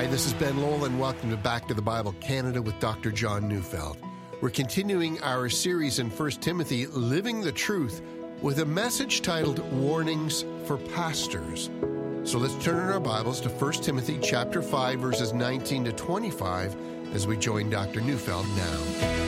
Hi, this is Ben Lowell, and welcome to Back to the Bible Canada with Dr. John Neufeld. We're continuing our series in 1 Timothy, Living the Truth, with a message titled Warnings for Pastors. So let's turn in our Bibles to 1 Timothy chapter 5, verses 19 to 25, as we join Dr. Neufeld now.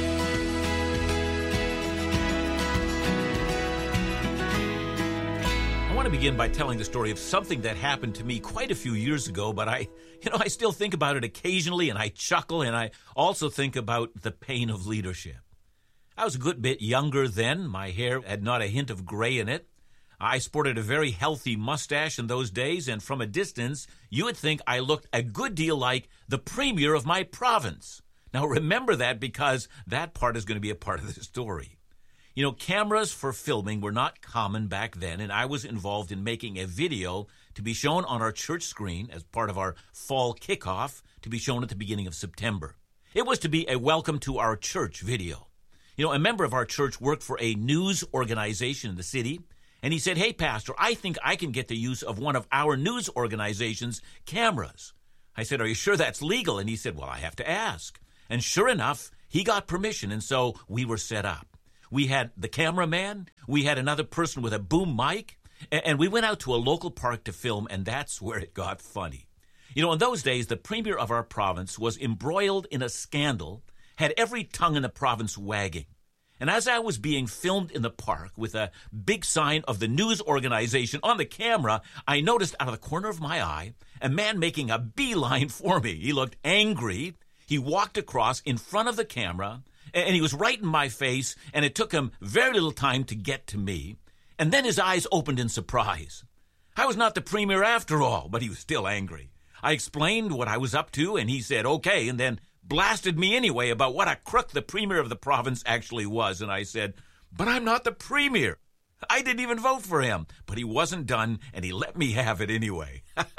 I want to begin by telling the story of something that happened to me quite a few years ago, but I still think about it occasionally, and I chuckle, and I also think about the pain of leadership. I was a good bit younger then. My hair had not a hint of gray in it. I sported a very healthy mustache in those days, and from a distance, you would think I looked a good deal like the premier of my province. Now remember that, because that part is going to be a part of the story. Cameras for filming were not common back then, and I was involved in making a video to be shown on our church screen as part of our fall kickoff to be shown at the beginning of September. It was to be a welcome to our church video. A member of our church worked for a news organization in the city, and he said, "Hey, Pastor, I think I can get the use of one of our news organization's cameras." I said, "Are you sure that's legal?" And he said, "Well, I have to ask." And sure enough, he got permission, and so we were set up. We had the cameraman, we had another person with a boom mic, and we went out to a local park to film, and that's where it got funny. In those days, the premier of our province was embroiled in a scandal, had every tongue in the province wagging. And as I was being filmed in the park with a big sign of the news organization on the camera, I noticed out of the corner of my eye a man making a beeline for me. He looked angry. He walked across in front of the camera, and he was right in my face, and it took him very little time to get to me. And then his eyes opened in surprise. I was not the premier after all, but he was still angry. I explained what I was up to, and he said, "Okay," and then blasted me anyway about what a crook the premier of the province actually was. And I said, "But I'm not the premier. I didn't even vote for him." But he wasn't done, and he let me have it anyway.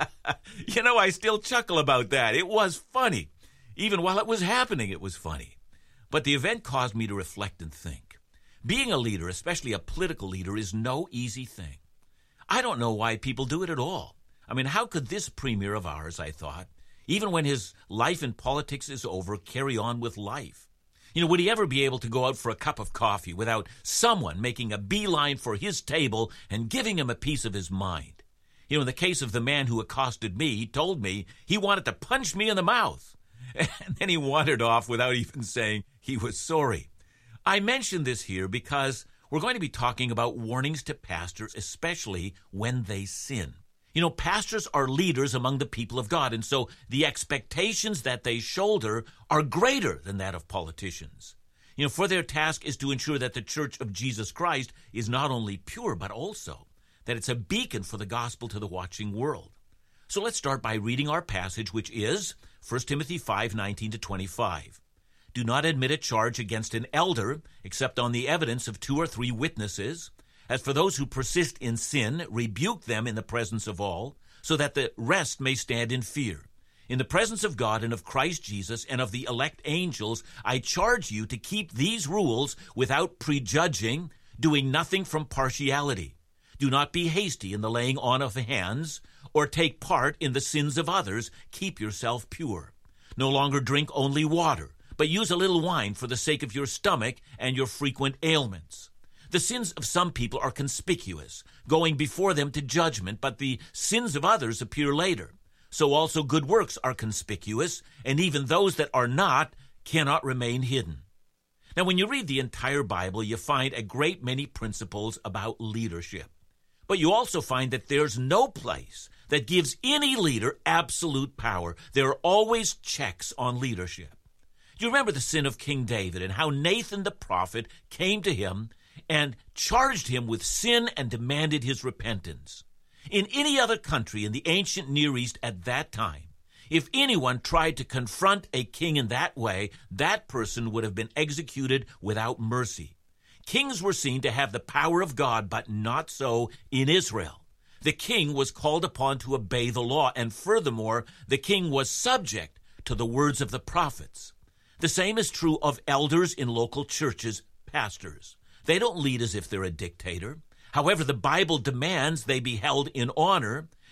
I still chuckle about that. It was funny. Even while it was happening, it was funny. But the event caused me to reflect and think. Being a leader, especially a political leader, is no easy thing. I don't know why people do it at all. How could this premier of ours, I thought, even when his life in politics is over, carry on with life? Would he ever be able to go out for a cup of coffee without someone making a beeline for his table and giving him a piece of his mind? In the case of the man who accosted me, he told me he wanted to punch me in the mouth. And then he wandered off without even saying he was sorry. I mention this here because we're going to be talking about warnings to pastors, especially when they sin. Pastors are leaders among the people of God, and so the expectations that they shoulder are greater than that of politicians. For their task is to ensure that the Church of Jesus Christ is not only pure, but also that it's a beacon for the gospel to the watching world. So let's start by reading our passage, which is 1 Timothy 5:19 to 25. "Do not admit a charge against an elder, except on the evidence of 2 or 3 witnesses. As for those who persist in sin, rebuke them in the presence of all, so that the rest may stand in fear. In the presence of God and of Christ Jesus and of the elect angels, I charge you to keep these rules without prejudging, doing nothing from partiality. Do not be hasty in the laying on of hands, or take part in the sins of others. Keep yourself pure. No longer drink only water, but use a little wine for the sake of your stomach and your frequent ailments. The sins of some people are conspicuous, going before them to judgment, but the sins of others appear later. So also good works are conspicuous, and even those that are not cannot remain hidden." Now, when you read the entire Bible, you find a great many principles about leadership. But you also find that there's no place that gives any leader absolute power. There are always checks on leadership. Do you remember the sin of King David and how Nathan the prophet came to him and charged him with sin and demanded his repentance? In any other country in the ancient Near East at that time, if anyone tried to confront a king in that way, that person would have been executed without mercy. Kings were seen to have the power of God, but not so in Israel. The king was called upon to obey the law, and furthermore, the king was subject to the words of the prophets. The same is true of elders in local churches, pastors. They don't lead as if they're a dictator. However, the Bible demands they be held in honor,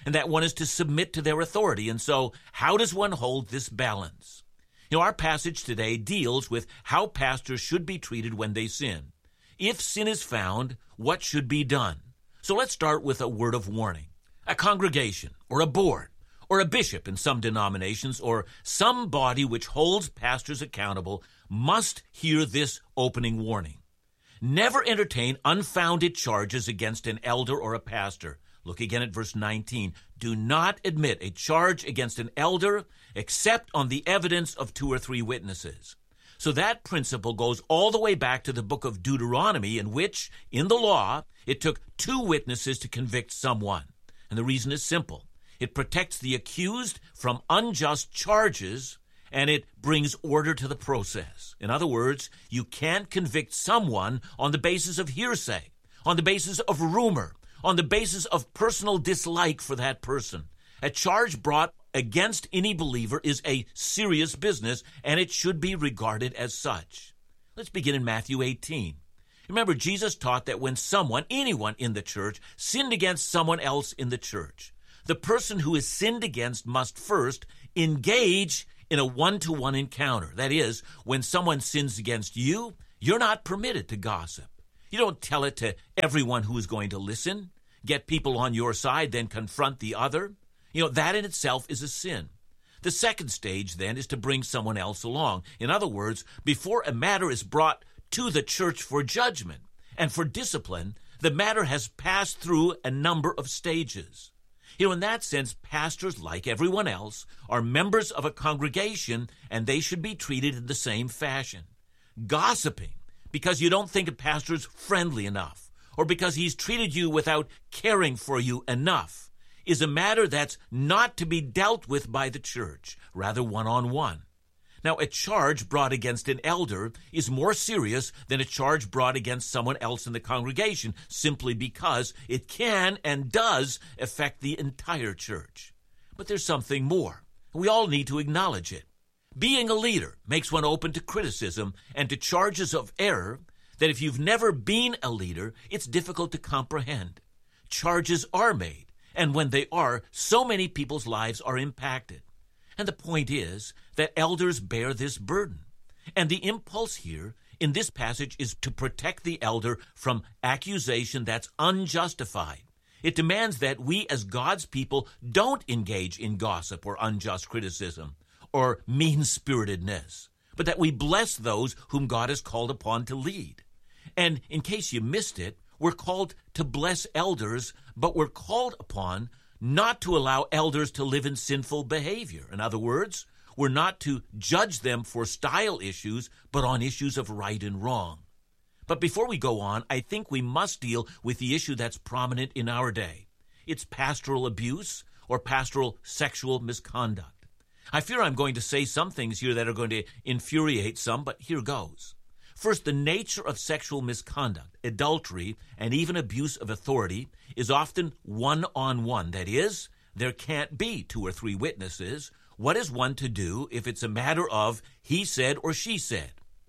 and that one is to submit to their authority. And so, how does one hold this balance? Our passage today deals with how pastors should be treated when they sin. If sin is found, what should be done? So let's start with a word of warning. A congregation, or a board, or a bishop in some denominations, or some body which holds pastors accountable must hear this opening warning. Never entertain unfounded charges against an elder or a pastor. Look again at verse 19. Do not admit a charge against an elder except on the evidence of 2 or 3 witnesses. So that principle goes all the way back to the book of Deuteronomy, in which, in the law, it took 2 witnesses to convict someone. And the reason is simple. It protects the accused from unjust charges, and it brings order to the process. In other words, you can't convict someone on the basis of hearsay, on the basis of rumor, on the basis of personal dislike for that person. A charge brought against any believer is a serious business, and it should be regarded as such. Let's begin in Matthew 18. Remember, Jesus taught that when anyone in the church, sinned against someone else in the church, the person who is sinned against must first engage in a one-to-one encounter. That is, when someone sins against you, you're not permitted to gossip. You don't tell it to everyone who is going to listen, get people on your side, then confront the other. That in itself is a sin. The second stage, then, is to bring someone else along. In other words, before a matter is brought to the church for judgment and for discipline, the matter has passed through a number of stages. In that sense, pastors, like everyone else, are members of a congregation, and they should be treated in the same fashion. Gossiping because you don't think a pastor is friendly enough, or because he's treated you without caring for you enough, is a matter that's not to be dealt with by the church, rather one-on-one. Now, a charge brought against an elder is more serious than a charge brought against someone else in the congregation, simply because it can and does affect the entire church. But there's something more. We all need to acknowledge it. Being a leader makes one open to criticism and to charges of error that if you've never been a leader, it's difficult to comprehend. Charges are made, and when they are, so many people's lives are impacted. And the point is that elders bear this burden. And the impulse here in this passage is to protect the elder from accusation that's unjustified. It demands that we as God's people don't engage in gossip or unjust criticism or mean-spiritedness, but that we bless those whom God has called upon to lead. And in case you missed it, we're called to bless elders, but we're called upon not to allow elders to live in sinful behavior. In other words, we're not to judge them for style issues, but on issues of right and wrong. But before we go on, I think we must deal with the issue that's prominent in our day. It's pastoral abuse or pastoral sexual misconduct. I fear I'm going to say some things here that are going to infuriate some, but here goes. First, the nature of sexual misconduct, adultery, and even abuse of authority is often one-on-one. That is, there can't be 2 or 3 witnesses. What is one to do if it's a matter of he said or she said?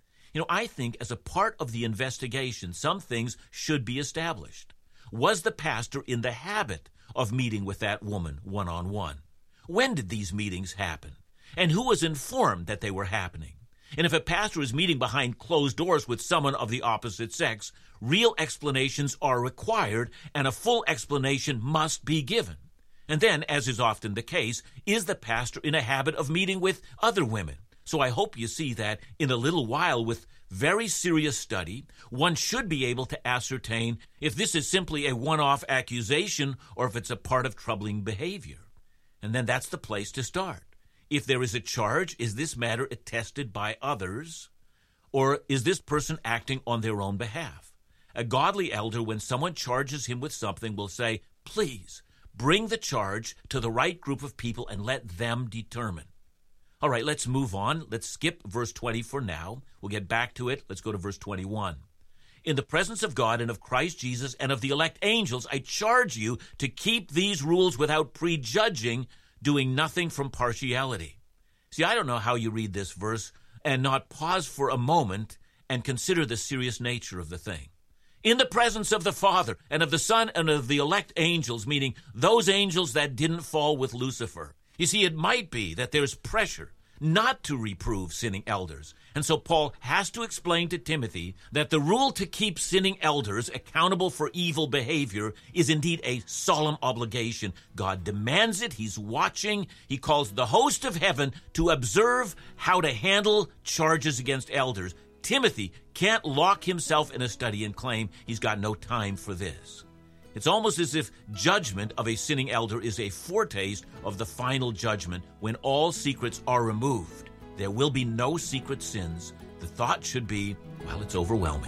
I think as a part of the investigation, some things should be established. Was the pastor in the habit of meeting with that woman one-on-one? When did these meetings happen? And who was informed that they were happening? And if a pastor is meeting behind closed doors with someone of the opposite sex, real explanations are required, and a full explanation must be given. And then, as is often the case, is the pastor in a habit of meeting with other women? So I hope you see that in a little while, with very serious study, one should be able to ascertain if this is simply a one-off accusation or if it's a part of troubling behavior. And then that's the place to start. If there is a charge, is this matter attested by others, or is this person acting on their own behalf? A godly elder, when someone charges him with something, will say, please, bring the charge to the right group of people and let them determine. All right, let's move on. Let's skip verse 20 for now. We'll get back to it. Let's go to verse 21. In the presence of God and of Christ Jesus and of the elect angels, I charge you to keep these rules without prejudging, doing nothing from partiality. See, I don't know how you read this verse and not pause for a moment and consider the serious nature of the thing. in the presence of the Father and of the Son and of the elect angels, meaning those angels that didn't fall with Lucifer. You see, it might be that there's pressure not to reprove sinning elders. And so Paul has to explain to Timothy that the rule to keep sinning elders accountable for evil behavior is indeed a solemn obligation. God demands it. He's watching. He calls the host of heaven to observe how to handle charges against elders. Timothy can't lock himself in a study and claim he's got no time for this. It's almost as if judgment of a sinning elder is a foretaste of the final judgment when all secrets are removed. There will be no secret sins. The thought should be, well, it's overwhelming.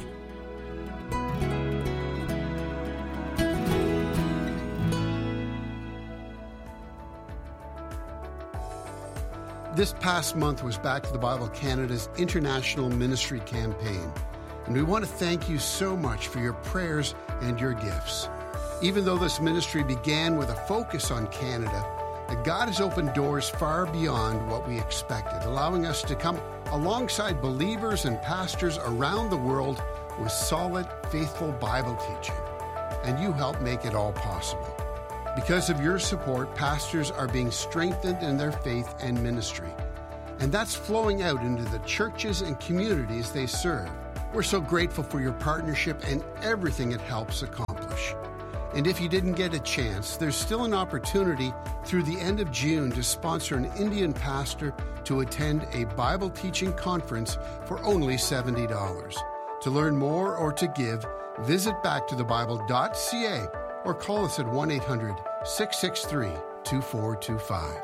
This past month was Back to the Bible Canada's international ministry campaign, and we want to thank you so much for your prayers and your gifts. Even though this ministry began with a focus on Canada, God has opened doors far beyond what we expected, allowing us to come alongside believers and pastors around the world with solid, faithful Bible teaching. And you help make it all possible. Because of your support, pastors are being strengthened in their faith and ministry. And that's flowing out into the churches and communities they serve. We're so grateful for your partnership and everything it helps accomplish. And if you didn't get a chance, there's still an opportunity through the end of June to sponsor an Indian pastor to attend a Bible teaching conference for only $70. To learn more or to give, visit backtothebible.ca or call us at 1-800-663-2425.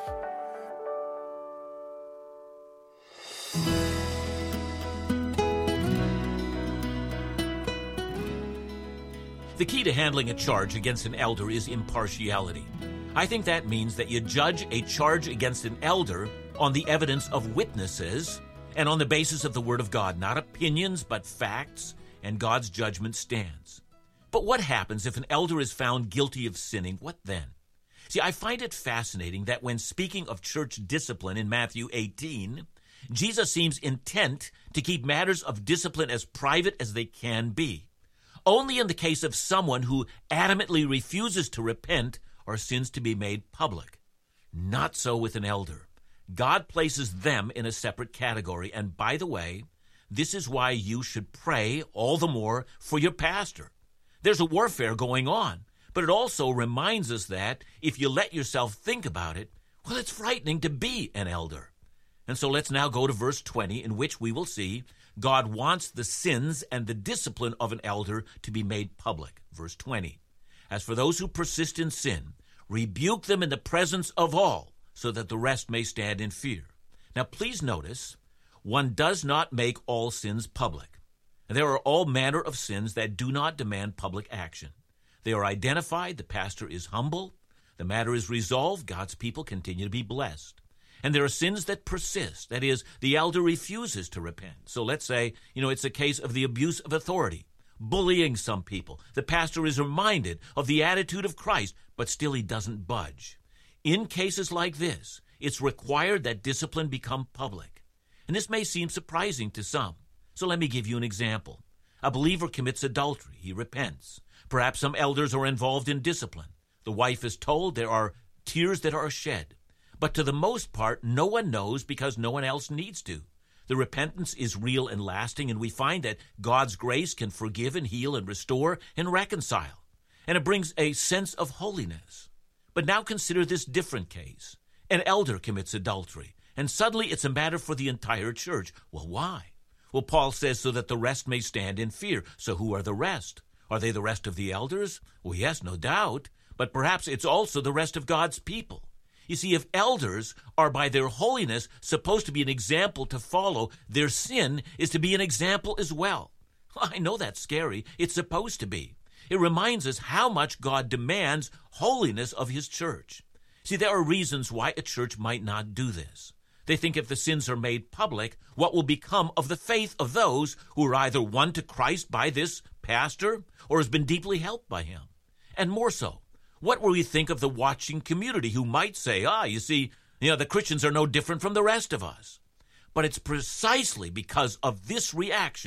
The key to handling a charge against an elder is impartiality. I think that means that you judge a charge against an elder on the evidence of witnesses and on the basis of the Word of God, not opinions, but facts, and God's judgment stands. But what happens if an elder is found guilty of sinning? What then? See, I find it fascinating that when speaking of church discipline in Matthew 18, Jesus seems intent to keep matters of discipline as private as they can be. Only in the case of someone who adamantly refuses to repent are sins to be made public. Not so with an elder. God places them in a separate category. And by the way, this is why you should pray all the more for your pastor. There's a warfare going on, but it also reminds us that if you let yourself think about it, well, it's frightening to be an elder. And so let's now go to verse 20, in which we will see God wants the sins and the discipline of an elder to be made public. Verse 20, as for those who persist in sin, rebuke them in the presence of all, so that the rest may stand in fear. Now please notice, one does not make all sins public. There are all manner of sins that do not demand public action. They are identified, the pastor is humble, the matter is resolved, God's people continue to be blessed. And there are sins that persist. That is, the elder refuses to repent. So let's say, it's a case of the abuse of authority, bullying some people. The pastor is reminded of the attitude of Christ, but still he doesn't budge. In cases like this, it's required that discipline become public. And this may seem surprising to some. So let me give you an example. A believer commits adultery. He repents. Perhaps some elders are involved in discipline. The wife is told, there are tears that are shed. But to the most part, no one knows because no one else needs to. The repentance is real and lasting, and we find that God's grace can forgive and heal and restore and reconcile. And it brings a sense of holiness. But now consider this different case. An elder commits adultery, and suddenly it's a matter for the entire church. Well, why? Well, Paul says so that the rest may stand in fear. So who are the rest? Are they the rest of the elders? Well, yes, no doubt. But perhaps it's also the rest of God's people. You see, if elders are by their holiness supposed to be an example to follow, their sin is to be an example as well. I know that's scary. It's supposed to be. It reminds us how much God demands holiness of his church. See, there are reasons why a church might not do this. They think if the sins are made public, what will become of the faith of those who are either won to Christ by this pastor or has been deeply helped by him? And more so, what will we think of the watching community who might say, you see, the Christians are no different from the rest of us? But it's precisely because of this reaction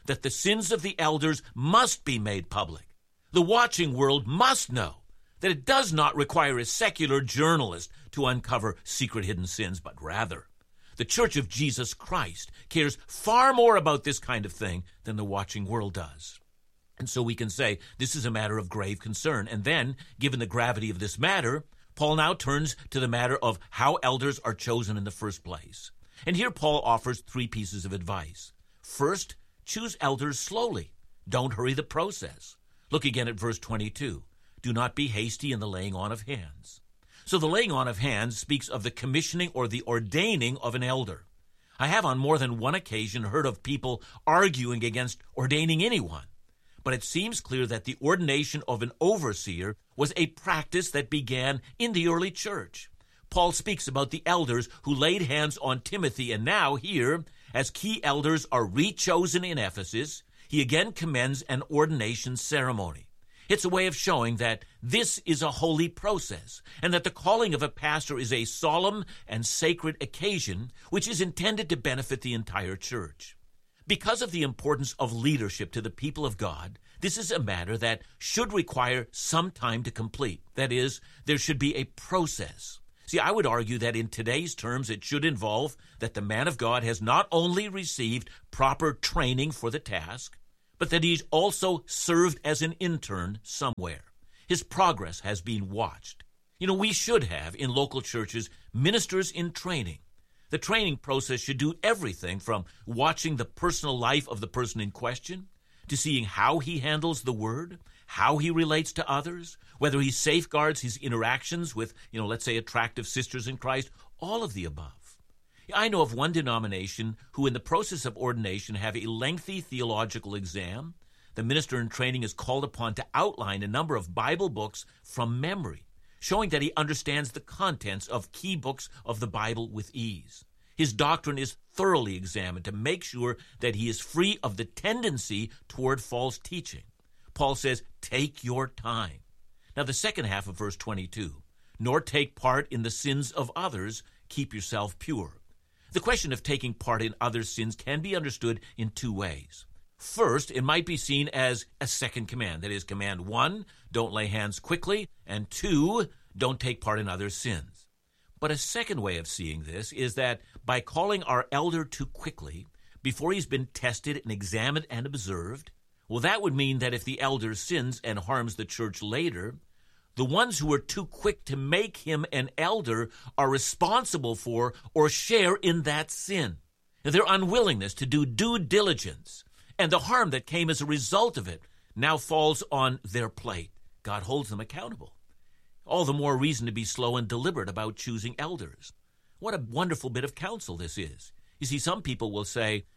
that the sins of the elders must be made public. The watching world must know that it does not require a secular journalist to uncover secret hidden sins, but rather the Church of Jesus Christ cares far more about this kind of thing than the watching world does. And so we can say this is a matter of grave concern. And then, given the gravity of this matter, Paul now turns to the matter of how elders are chosen in the first place. And here Paul offers 3 pieces of advice. First, choose elders slowly. Don't hurry the process. Look again at verse 22. Do not be hasty in the laying on of hands. So the laying on of hands speaks of the commissioning or the ordaining of an elder. I have on more than one occasion heard of people arguing against ordaining anyone. But it seems clear that the ordination of an overseer was a practice that began in the early church. Paul speaks about the elders who laid hands on Timothy, and now here, as key elders are re-chosen in Ephesus, he again commends an ordination ceremony. It's a way of showing that this is a holy process, and that the calling of a pastor is a solemn and sacred occasion which is intended to benefit the entire church. Because of the importance of leadership to the people of God, this is a matter that should require some time to complete. That is, there should be a process. See, I would argue that in today's terms, it should involve that the man of God has not only received proper training for the task, but that he's also served as an intern somewhere. His progress has been watched. We should have in local churches ministers in training. The training process should do everything from watching the personal life of the person in question, to seeing how he handles the word, how he relates to others, whether he safeguards his interactions with, let's say, attractive sisters in Christ, all of the above. I know of one denomination who in the process of ordination have a lengthy theological exam. The minister in training is called upon to outline a number of Bible books from memory, showing that he understands the contents of key books of the Bible with ease. His doctrine is thoroughly examined to make sure that he is free of the tendency toward false teaching. Paul says, take your time. Now, the second half of verse 22, nor take part in the sins of others, keep yourself pure. The question of taking part in others' sins can be understood in 2 ways. First, it might be seen as a second command. That is, command 1, don't lay hands quickly, and 2, don't take part in others' sins. But a second way of seeing this is that by calling our elder too quickly, before he's been tested and examined and observed, well, that would mean that if the elder sins and harms the church later, the ones who are too quick to make him an elder are responsible for or share in that sin. Their unwillingness to do due diligence and the harm that came as a result of it now falls on their plate. God holds them accountable. All the more reason to be slow and deliberate about choosing elders. What a wonderful bit of counsel this is. You see, some people will say,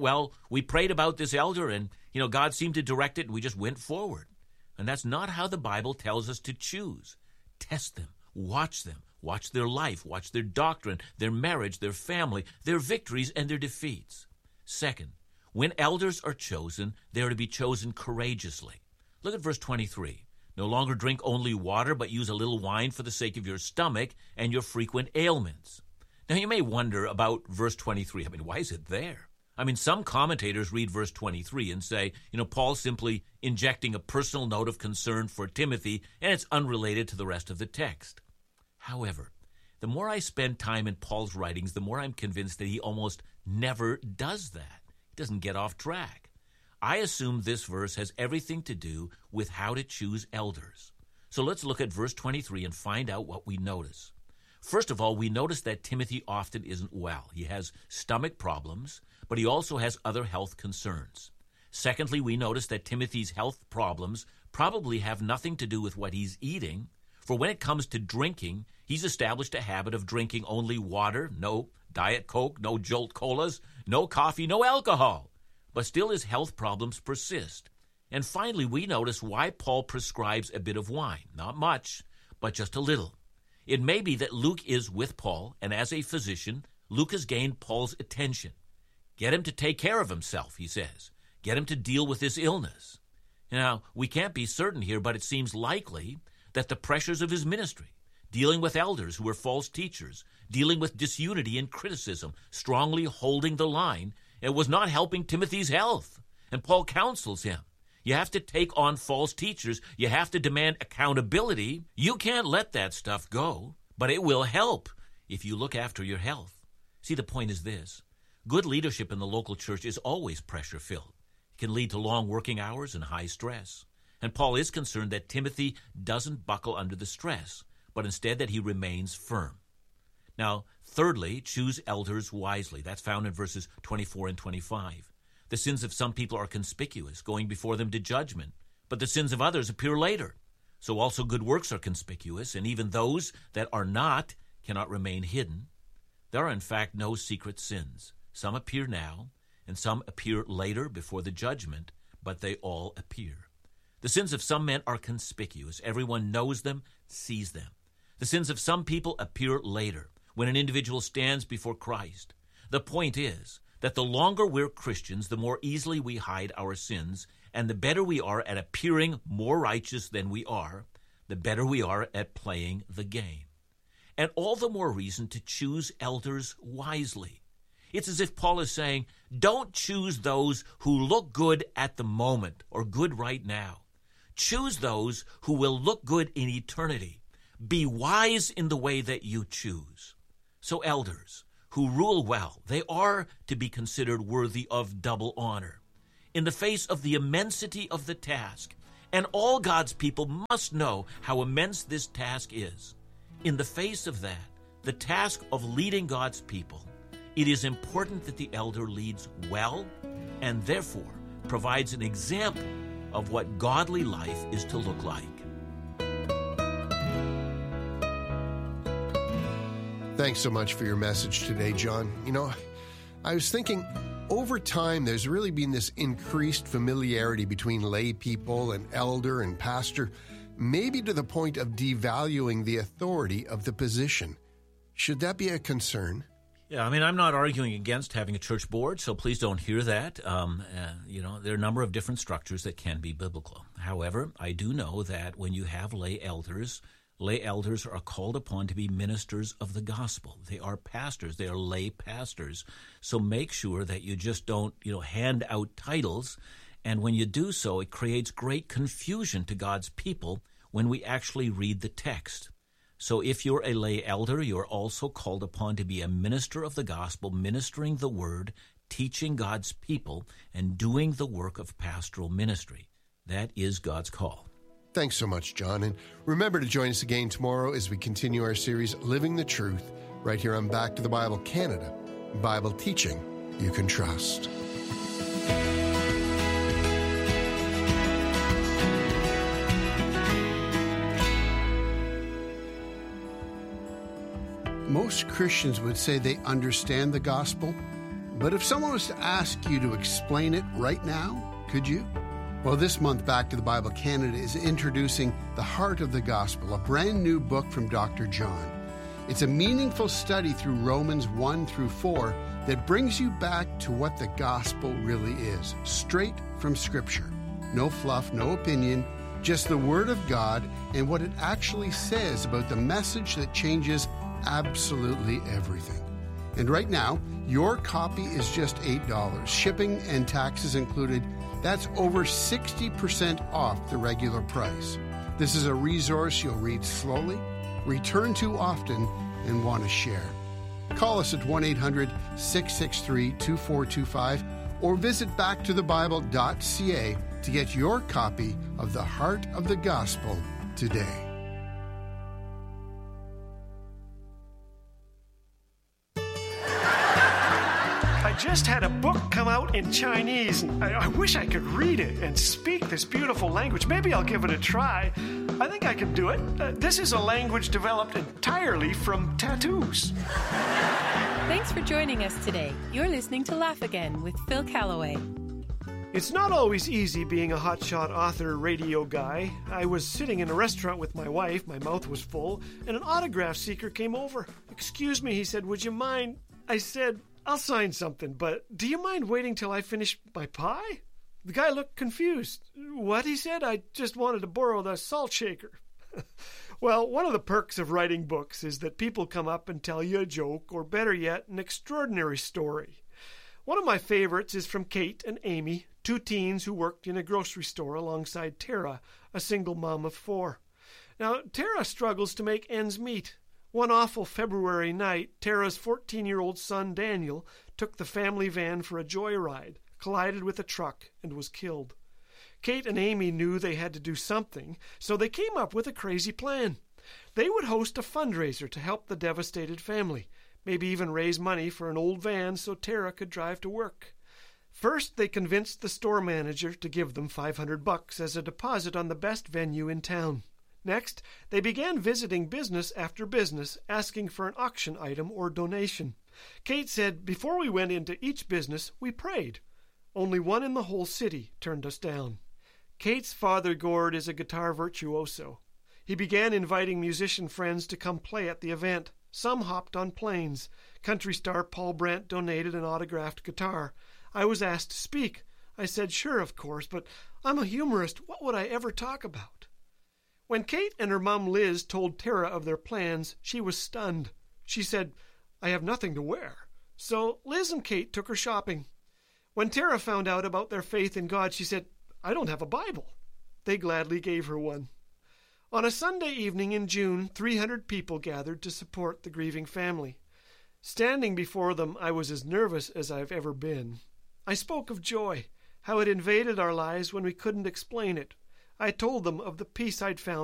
we prayed about this elder and, God seemed to direct it and we just went forward. And that's not how the Bible tells us to choose. Test them, watch their life, watch their doctrine, their marriage, their family, their victories and their defeats. Second, when elders are chosen, they are to be chosen courageously. Look at verse 23. No longer drink only water, but use a little wine for the sake of your stomach and your frequent ailments. Now, you may wonder about verse 23. Why is it there? Some commentators read verse 23 and say, Paul's simply injecting a personal note of concern for Timothy, and it's unrelated to the rest of the text. However, the more I spend time in Paul's writings, the more I'm convinced that he almost never does that. He doesn't get off track. I assume this verse has everything to do with how to choose elders. So let's look at verse 23 and find out what we notice. First of all, we notice that Timothy often isn't well. He has stomach problems, but he also has other health concerns. Secondly, we notice that Timothy's health problems probably have nothing to do with what he's eating, for when it comes to drinking, he's established a habit of drinking only water, no Diet Coke, no Jolt Colas, no coffee, no alcohol. But still his health problems persist. And finally, we notice why Paul prescribes a bit of wine. Not much, but just a little. It may be that Luke is with Paul, and as a physician, Luke has gained Paul's attention. Get him to take care of himself, he says. Get him to deal with this illness. Now, we can't be certain here, but it seems likely that the pressures of his ministry, dealing with elders who were false teachers, dealing with disunity and criticism, strongly holding the line, it was not helping Timothy's health. And Paul counsels him. You have to take on false teachers. You have to demand accountability. You can't let that stuff go, but it will help if you look after your health. See, the point is this. Good leadership in the local church is always pressure-filled. It can lead to long working hours and high stress. And Paul is concerned that Timothy doesn't buckle under the stress, but instead that he remains firm. Now, thirdly, choose elders wisely. That's found in verses 24 and 25. The sins of some people are conspicuous, going before them to judgment, but the sins of others appear later. So also good works are conspicuous, and even those that are not cannot remain hidden. There are in fact no secret sins. Some appear now, and some appear later before the judgment, but they all appear. The sins of some men are conspicuous. Everyone knows them, sees them. The sins of some people appear later, when an individual stands before Christ. The point is that the longer we're Christians, the more easily we hide our sins, and the better we are at appearing more righteous than we are, the better we are at playing the game. And all the more reason to choose elders wisely. It's as if Paul is saying, don't choose those who look good at the moment or good right now. Choose those who will look good in eternity. Be wise in the way that you choose. So elders who rule well, they are to be considered worthy of double honor. In the face of the immensity of the task, and all God's people must know how immense this task is. In the face of that, the task of leading God's people, it is important that the elder leads well and therefore provides an example of what godly life is to look like. Thanks so much for your message today, John. I was thinking, over time, there's really been this increased familiarity between lay people and elder and pastor, maybe to the point of devaluing the authority of the position. Should that be a concern? Yeah, I'm not arguing against having a church board, so please don't hear that. There are a number of different structures that can be biblical. However, I do know that when you have lay elders are called upon to be ministers of the gospel. They are pastors. They are lay pastors. So make sure that you just don't, hand out titles. And when you do so, it creates great confusion to God's people when we actually read the text. So if you're a lay elder, you're also called upon to be a minister of the gospel, ministering the word, teaching God's people, and doing the work of pastoral ministry. That is God's call. Thanks so much, John. And remember to join us again tomorrow as we continue our series, Living the Truth, right here on Back to the Bible Canada. Bible teaching you can trust. Most Christians would say they understand the gospel, but if someone was to ask you to explain it right now, could you? Well, this month, Back to the Bible Canada is introducing The Heart of the Gospel, a brand new book from Dr. John. It's a meaningful study through Romans 1 through 4 that brings you back to what the gospel really is, straight from Scripture. No fluff, no opinion, just the Word of God and what it actually says about the message that changes absolutely everything. And right now, your copy is just $8, shipping and taxes included. That's over 60% off the regular price. This is a resource you'll read slowly, return to often, and want to share. Call us at 1-800-663-2425 or visit backtothebible.ca to get your copy of The Heart of the Gospel today. I just had a book come out in Chinese, and I wish I could read it and speak this beautiful language. Maybe I'll give it a try. I think I can do it. This is a language developed entirely from tattoos. Thanks for joining us today. You're listening to Laugh Again with Phil Callaway. It's not always easy being a hotshot author radio guy. I was sitting in a restaurant with my wife, my mouth was full, and an autograph seeker came over. "Excuse me," he said, "would you mind?" I said, "I'll sign something, but do you mind waiting till I finish my pie?" The guy looked confused. "What?" he said. "I just wanted to borrow the salt shaker." Well, one of the perks of writing books is that people come up and tell you a joke, or better yet, an extraordinary story. One of my favorites is from Kate and Amy, 2 teens who worked in a grocery store alongside Tara, a single mom of 4. Now, Tara struggles to make ends meet. One awful February night, Tara's 14-year-old son Daniel took the family van for a joyride, collided with a truck, and was killed. Kate and Amy knew they had to do something, so they came up with a crazy plan. They would host a fundraiser to help the devastated family, maybe even raise money for an old van so Tara could drive to work. First, they convinced the store manager to give them $500 as a deposit on the best venue in town. Next, they began visiting business after business, asking for an auction item or donation. Kate said, before we went into each business, we prayed. Only one in the whole city turned us down. Kate's father, Gord, is a guitar virtuoso. He began inviting musician friends to come play at the event. Some hopped on planes. Country star Paul Brent donated an autographed guitar. I was asked to speak. I said, sure, of course, but I'm a humorist. What would I ever talk about? When Kate and her mom Liz told Tara of their plans, she was stunned. She said, I have nothing to wear. So Liz and Kate took her shopping. When Tara found out about their faith in God, she said, I don't have a Bible. They gladly gave her one. On a Sunday evening in June, 300 people gathered to support the grieving family. Standing before them, I was as nervous as I've ever been. I spoke of joy, how it invaded our lives when we couldn't explain it. I told them of the peace I'd found